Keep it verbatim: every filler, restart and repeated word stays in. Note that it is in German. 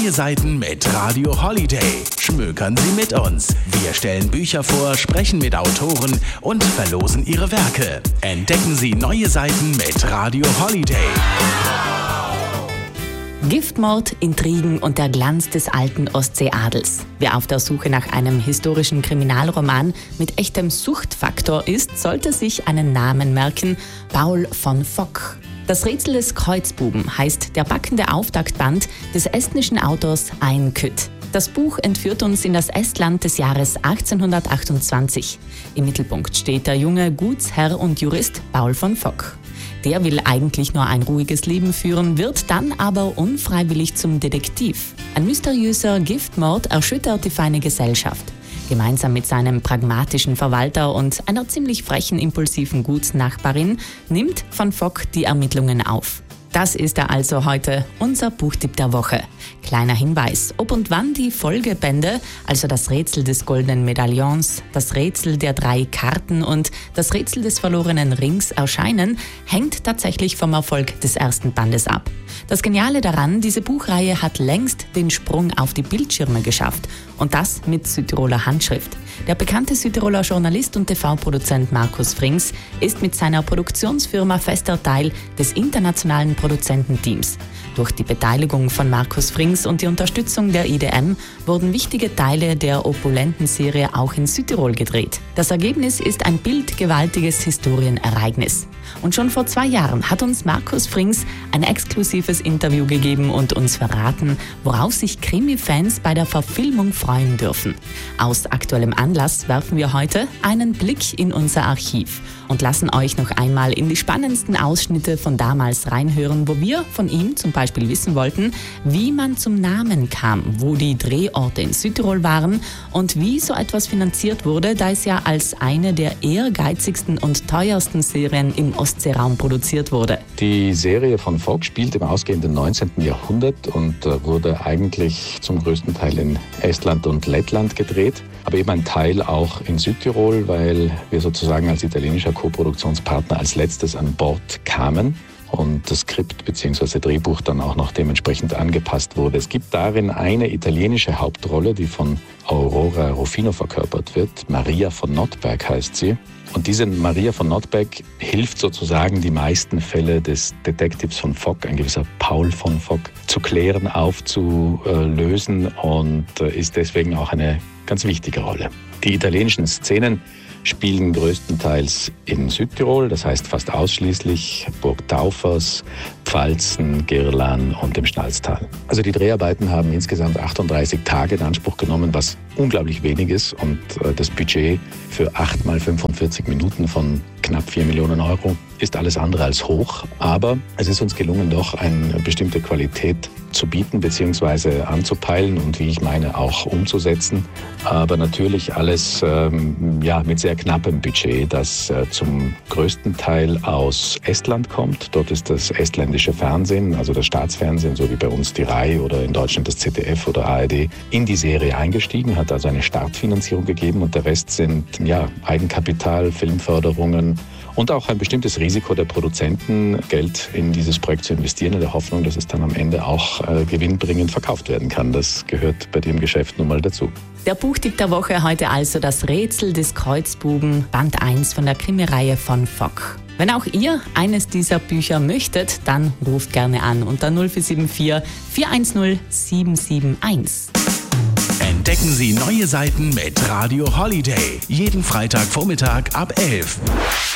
neue Seiten mit Radio Holiday. Schmökern Sie mit uns. Wir stellen Bücher vor, sprechen mit Autoren und verlosen ihre Werke. Entdecken Sie neue Seiten mit Radio Holiday. Giftmord, Intrigen und der Glanz des alten Ostseeadels. Wer auf der Suche nach einem historischen Kriminalroman mit echtem Suchtfaktor ist, sollte sich einen Namen merken: Paul von Fock. Das Rätsel des Kreuzbuben heißt der packende Auftaktband des estnischen Autors Ain Kütt. Das Buch entführt uns in das Estland des Jahres achtzehnhundertachtundzwanzig. Im Mittelpunkt steht der junge Gutsherr und Jurist Paul von Fock. Der will eigentlich nur ein ruhiges Leben führen, wird dann aber unfreiwillig zum Detektiv. Ein mysteriöser Giftmord erschüttert die feine Gesellschaft. Gemeinsam mit seinem pragmatischen Verwalter und einer ziemlich frechen, impulsiven Gutsnachbarin nimmt von Fock die Ermittlungen auf. Das ist er also heute, unser Buchtipp der Woche. Kleiner Hinweis: Ob und wann die Folgebände, also das Rätsel des goldenen Medaillons, das Rätsel der drei Karten und das Rätsel des verlorenen Rings erscheinen, hängt tatsächlich vom Erfolg des ersten Bandes ab. Das Geniale daran: Diese Buchreihe hat längst den Sprung auf die Bildschirme geschafft. Und das mit Südtiroler Handschrift. Der bekannte Südtiroler Journalist und T V-Produzent Markus Frings ist mit seiner Produktionsfirma fester Teil des internationalen Produzententeams. Durch die Beteiligung von Markus Frings und die Unterstützung der I D M wurden wichtige Teile der opulenten Serie auch in Südtirol gedreht. Das Ergebnis ist ein bildgewaltiges Historienereignis. Und schon vor zwei Jahren hat uns Markus Frings ein exklusives Interview gegeben und uns verraten, worauf sich Krimi-Fans bei der Verfilmung freuen dürfen. Aus aktuellem Anlass werfen wir heute einen Blick in unser Archiv und lassen euch noch einmal in die spannendsten Ausschnitte von damals reinhören, wo wir von ihm zum Beispiel wissen wollten, wie man zum Namen kam, wo die Drehorte in Südtirol waren und wie so etwas finanziert wurde, da es ja als eine der ehrgeizigsten und teuersten Serien im Ostseeraum produziert wurde. Die Serie von Fock spielt im ausgehenden neunzehnten Jahrhundert und wurde eigentlich zum größten Teil in Estland und Lettland gedreht, aber eben ein Teil auch in Südtirol, weil wir sozusagen als italienischer Co-Produktionspartner als letztes an Bord kamen und das Skript bzw. Drehbuch dann auch noch dementsprechend angepasst wurde. Es gibt darin eine italienische Hauptrolle, die von Aurora Rufino verkörpert wird. Maria von Nottberg heißt sie. Und diese Maria von Nottberg hilft sozusagen, die meisten Fälle des Detectives von Fock, ein gewisser Paul von Fock, zu klären, aufzulösen und ist deswegen auch eine ganz wichtige Rolle. Die italienischen Szenen spielen größtenteils in Südtirol, das heißt fast ausschließlich Burg Taufers, Pfalzen, Girlan und dem Schnalztal. Also die Dreharbeiten haben insgesamt achtunddreißig Tage in Anspruch genommen, was unglaublich wenig ist, und das Budget für acht mal fünfundvierzig Minuten von knapp vier Millionen Euro ist alles andere als hoch, aber es ist uns gelungen, doch eine bestimmte Qualität zu bieten bzw. anzupeilen und, wie ich meine, auch umzusetzen. Aber natürlich alles ähm, ja, mit sehr knappem Budget, das äh, zum größten Teil aus Estland kommt. Dort ist das estländische Fernsehen, also das Staatsfernsehen, so wie bei uns die R A I oder in Deutschland das Z D F oder A R D, in die Serie eingestiegen, hat also eine Startfinanzierung gegeben, und der Rest sind ja, Eigenkapital, Filmförderungen und auch ein bestimmtes Risiko der Produzenten, Geld in dieses Projekt zu investieren, in der Hoffnung, dass es dann am Ende auch äh, gewinnbringend verkauft werden kann. Das gehört bei dem Geschäft nun mal dazu. Der Buchtipp der Woche heute also: Das Rätsel des Kreuzbuben, Band eins von der Krimireihe von Fock. Wenn auch ihr eines dieser Bücher möchtet, dann ruft gerne an unter null vier sieben vier, vier eins null, sieben sieben eins. Entdecken Sie neue Seiten mit Radio Holiday. Jeden Freitagvormittag ab elf.